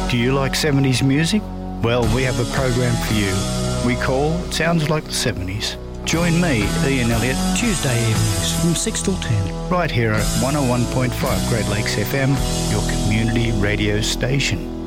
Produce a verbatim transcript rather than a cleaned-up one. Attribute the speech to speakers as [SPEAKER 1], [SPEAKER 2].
[SPEAKER 1] Do you like seventies music? Well, we have a program for you. We call Sounds Like the seventies. Join me, Ian Elliott,
[SPEAKER 2] Tuesday evenings from six till ten.
[SPEAKER 1] Right here at one oh one point five Great Lakes F M, your community radio station.